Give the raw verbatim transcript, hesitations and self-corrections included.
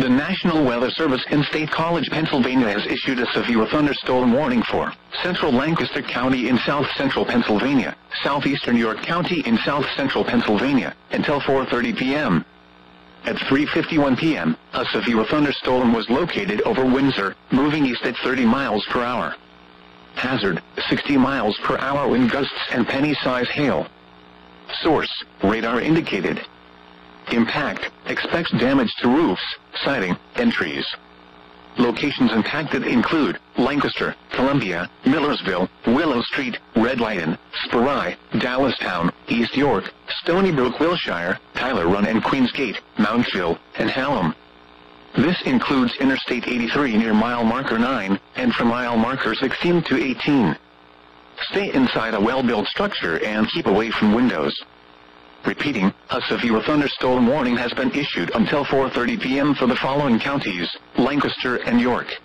The National Weather Service in State College, Pennsylvania has issued a severe thunderstorm warning for central Lancaster County in south-central Pennsylvania, southeastern York County in south-central Pennsylvania, until four thirty p m At three fifty-one p m, a severe thunderstorm was located over Windsor, moving east at thirty miles per hour. Hazard, sixty miles per hour wind gusts and penny-size hail. Source, radar indicated. Impact, expects damage to roofs, siding, and trees. Locations impacted include Lancaster, Columbia, Millersville, Willow Street, Red Lighton, Spry, Dallastown, East York, Stony Brook, Wilshire, Tyler Run and Queensgate, Mountville, and Hallam. This includes Interstate eighty-three near mile marker nine, and from mile marker sixteen to eighteen. Stay inside a well-built structure and keep away from windows. Repeating, a severe thunderstorm warning has been issued until four thirty p m for the following counties: Lancaster and York.